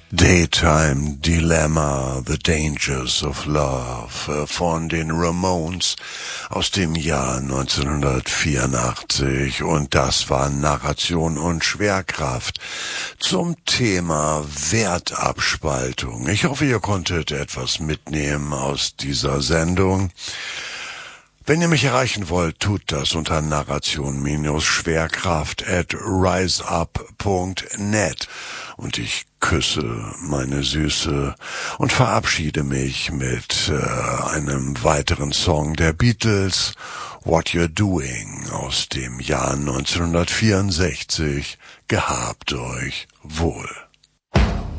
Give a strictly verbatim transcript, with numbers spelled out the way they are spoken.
Daytime Dilemma, The Dangers of Love von den Ramones aus dem Jahr neunzehnhundertvierundachtzig, und das war Narration und Schwerkraft zum Thema Wertabspaltung. Ich hoffe, ihr konntet etwas mitnehmen aus dieser Sendung. Wenn ihr mich erreichen wollt, tut das unter narration-schwerkraft at riseup punkt net. Und ich küsse meine Süße und verabschiede mich mit äh, einem weiteren Song der Beatles, What You're Doing, aus dem Jahr neunzehnhundertvierundsechzig. Gehabt euch wohl.